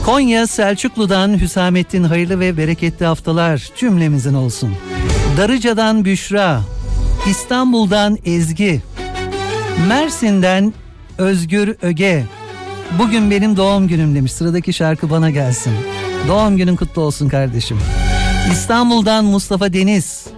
Konya Selçuklu'dan Hüsamettin, hayırlı ve bereketli haftalar cümlemizin olsun. Darıca'dan Büşra, İstanbul'dan Ezgi, Mersin'den Özgür Öge. Bugün benim doğum günüm demiş. Sıradaki şarkı bana gelsin. Doğum günün kutlu olsun kardeşim. İstanbul'dan Mustafa Deniz,